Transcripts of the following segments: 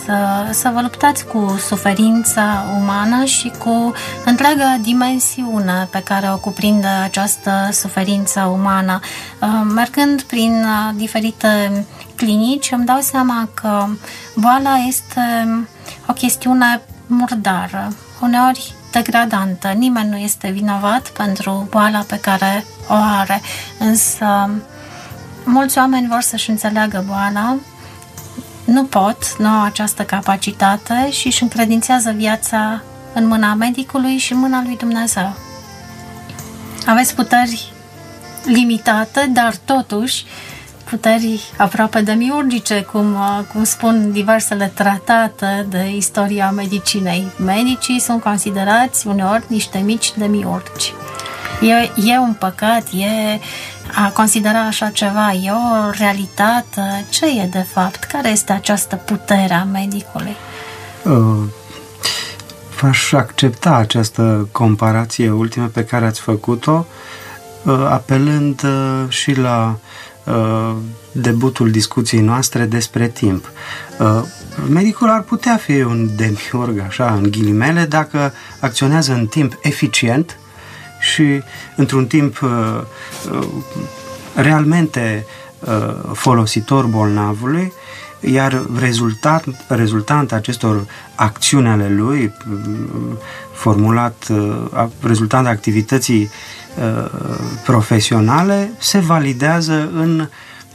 să vă luptați cu suferința umană și cu întreaga dimensiune pe care o cuprinde această suferință umană. Mergând prin diferite clinici, îmi dau seama că boala este o chestiune murdară, uneori degradantă. Nimeni nu este vinovat pentru boala pe care o are, însă mulți oameni vor să-și înțeleagă boala, nu pot, nu au această capacitate și își încredințează viața în mâna medicului și în mâna lui Dumnezeu. Aveți puteri limitate, dar totuși puteri aproape demiurgice, cum spun diversele tratate de istoria medicinei. Medicii sunt considerați uneori niște mici demiurgi. E un păcat, a considera așa ceva, e o realitate. Ce e de fapt? Care este această putere a medicului? V-aș accepta această comparație ultimă pe care ați făcut-o, apelând și la debutul discuției noastre despre timp. Medicul ar putea fi un demiurg, așa, în ghilimele, dacă acționează în timp eficient și într-un timp realmente folositor bolnavului, iar rezultant acestor acțiuni ale lui, rezultant activității profesionale, se validează în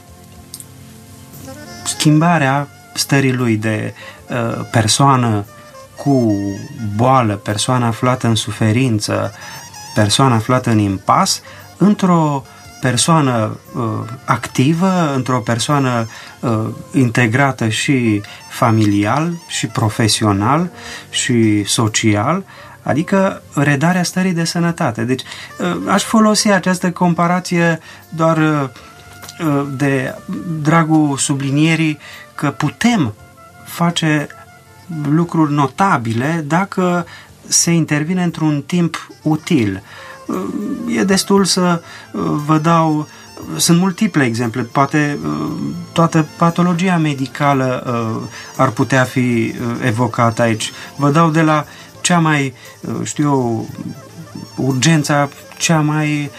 schimbarea stării lui de persoană cu boală, persoană aflată în suferință, persoană aflată în impas, într-o persoană activă, într-o persoană integrată și familial, și profesional, și social, adică redarea stării de sănătate. Deci aș folosi această comparație doar de dragul sublinierii că putem face lucruri notabile dacă se intervine într-un timp util. E destul să vă dau, sunt multiple exemple, poate toată patologia medicală ar putea fi evocată aici. Vă dau de la cea mai, urgența cea mai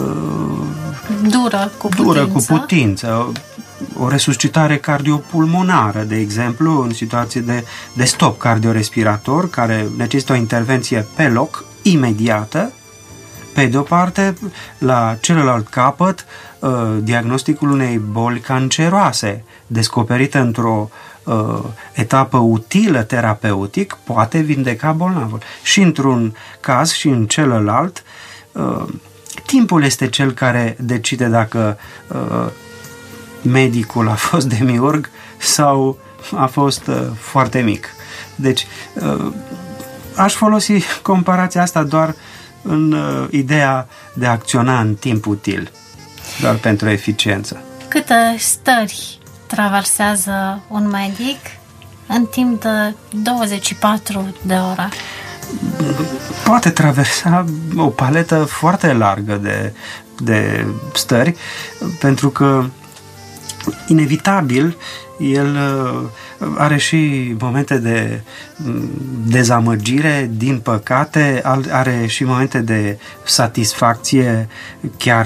dură cu putință. O resuscitare cardiopulmonară, de exemplu, în situație de stop cardiorespirator, care necesită o intervenție pe loc, imediată. Pe de o parte, la celălalt capăt, diagnosticul unei boli canceroase, descoperită într-o etapă utilă terapeutic, poate vindeca bolnavul. Și într-un caz și în celălalt, timpul este cel care decide dacă medicul a fost demiurg sau a fost foarte mic. Deci, aș folosi comparația asta doar în ideea de a acționa în timp util, doar pentru eficiență. Câte stări traversează un medic în timp de 24 de ore? Poate traversa o paletă foarte largă de stări, pentru că inevitabil el are și momente de dezamăgire, din păcate, are și momente de satisfacție chiar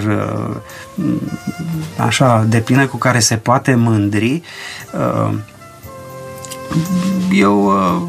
așa deplină, cu care se poate mândri. Eu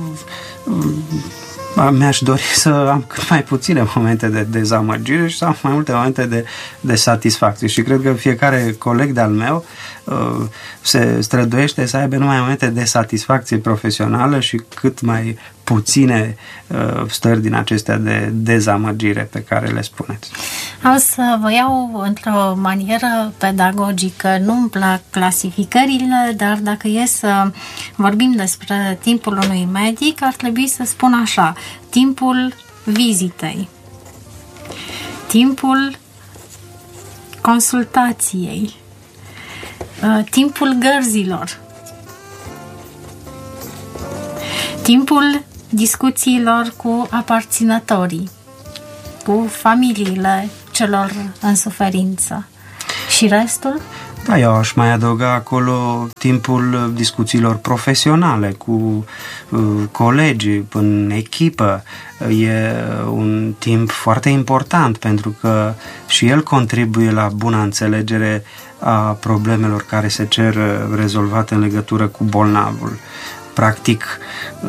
mi-aș dori să am cât mai puține momente de dezamăgire și să am mai multe momente de satisfacție, și cred că fiecare coleg de-al meu se străduiește să aibă numai momente de satisfacție profesională și cât mai puține stări din acestea de dezamăgire pe care le spuneți. O să vă iau într-o manieră pedagogică. Nu-mi plac clasificările, dar dacă e să vorbim despre timpul unui medic, ar trebui să spun așa: timpul vizitei, timpul consultației, timpul gărzilor, timpul discuțiilor cu aparținătorii, cu familiile celor în suferință. Și restul? Da, eu aș mai adăuga acolo timpul discuțiilor profesionale cu colegii, în echipă. E un timp foarte important pentru că și el contribuie la buna înțelegere a problemelor care se cer rezolvate în legătură cu bolnavul. Practic,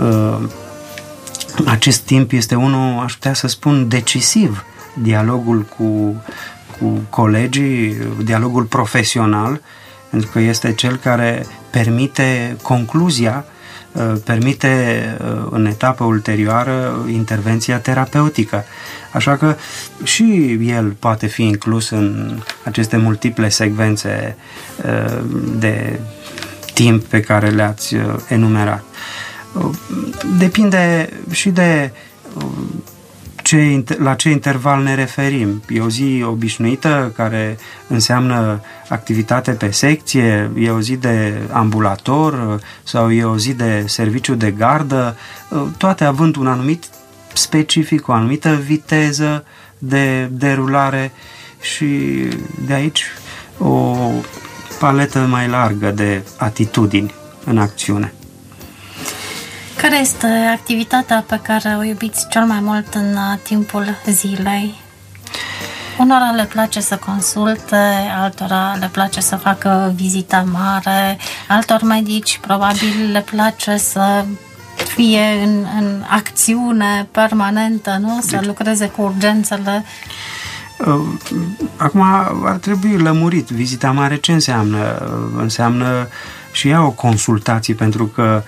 acest timp este unul, aș putea să spun, decisiv. Dialogul cu colegii, dialogul profesional, pentru că este cel care permite concluzia, permite în etapă ulterioară intervenția terapeutică. Așa că și el poate fi inclus în aceste multiple secvențe de timp pe care le-ați enumerat. Depinde și de la ce interval ne referim. E o zi obișnuită care înseamnă activitate pe secție, e o zi de ambulator sau e o zi de serviciu de gardă, toate având un anumit specific, o anumită viteză de derulare și de aici o paletă mai largă de atitudini în acțiune. Care este activitatea pe care o iubiți cel mai mult în timpul zilei? Unora le place să consulte, altora le place să facă vizită mare, altor medici probabil le place să fie în acțiune permanentă, nu? Să lucreze cu urgențele. Acum ar trebui lămurit vizita mare ce înseamnă. Înseamnă și ea o consultație, pentru că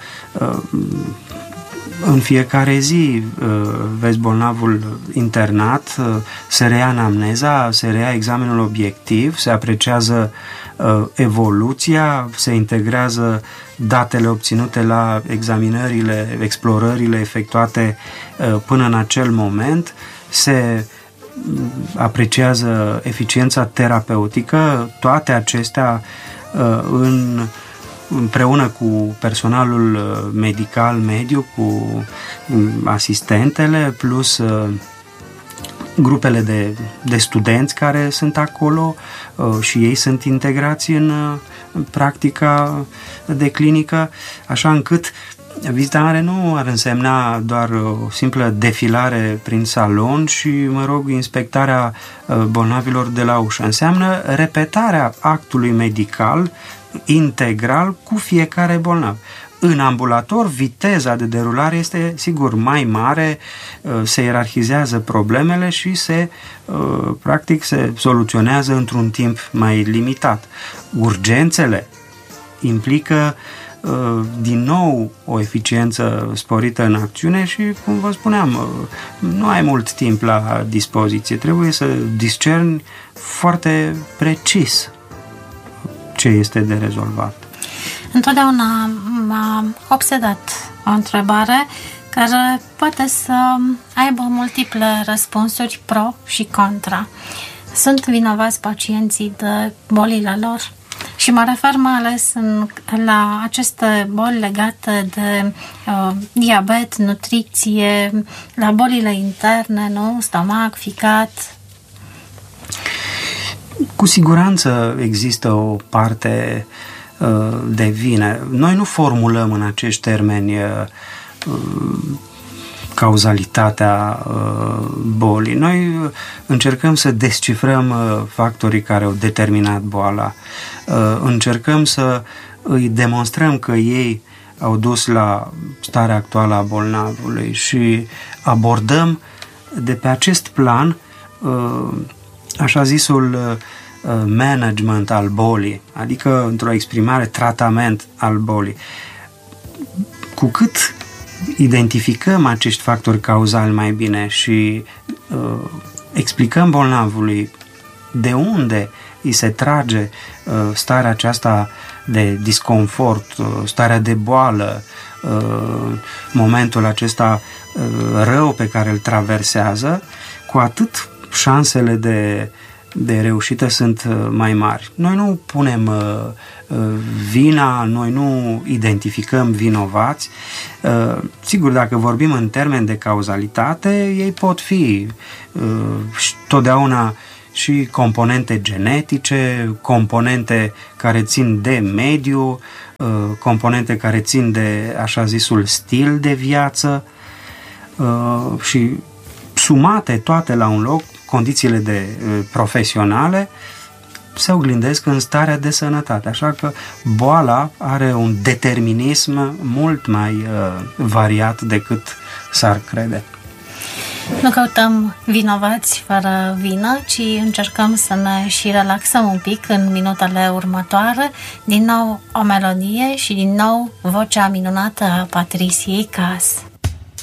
în fiecare zi vezi bolnavul internat, se reia anamneza, se reia examenul obiectiv, se apreciază evoluția, se integrează datele obținute la examinările, explorările efectuate până în acel moment, se apreciază eficiența terapeutică, toate acestea împreună cu personalul medical mediu, cu asistentele, plus grupele de studenți care sunt acolo și ei sunt integrați în practica de clinică, așa încât vizita mare nu ar însemna doar o simplă defilare prin salon și, inspectarea bolnavilor de la ușă. Înseamnă repetarea actului medical integral cu fiecare bolnav. În ambulator, viteza de derulare este, sigur, mai mare, se ierarhizează problemele și practic se soluționează într-un timp mai limitat. Urgențele implică din nou o eficiență sporită în acțiune și, cum vă spuneam, nu ai mult timp la dispoziție. Trebuie să discerni foarte precis ce este de rezolvat. Întotdeauna m-a obsedat o întrebare care poate să aibă multiple răspunsuri pro și contra. Sunt vinovați pacienții de bolile lor? Și mă refer mai ales la aceste boli legate de diabet, nutriție, la bolile interne, nu? Stomac, ficat. Cu siguranță există o parte de vină. Noi nu formulăm în acești termeni cauzalitatea bolii. Noi încercăm să descifrăm factorii care au determinat boala. Încercăm să îi demonstrăm că ei au dus la starea actuală a bolnavului și abordăm de pe acest plan așa zisul management al bolii, adică într-o exprimare tratament al bolii. Cu cât identificăm acești factori cauzali mai bine și explicăm bolnavului de unde îi se trage starea aceasta de disconfort, starea de boală, momentul acesta rău pe care îl traversează, cu atât șansele de reușită sunt mai mari. Noi nu punem vina, noi nu identificăm vinovați. Sigur, dacă vorbim în termeni de cauzalitate, ei pot fi totdeauna și componente genetice, componente care țin de mediu, componente care țin de așa zisul stil de viață și sumate toate la un loc, condițiile de profesionale se oglindesc în starea de sănătate. Așa că boala are un determinism mult mai variat decât s-ar crede. Nu căutăm vinovați fără vină, ci încercăm să ne și relaxăm un pic în minutele următoare. Din nou o melodie și din nou vocea minunată a Patriciei Cas.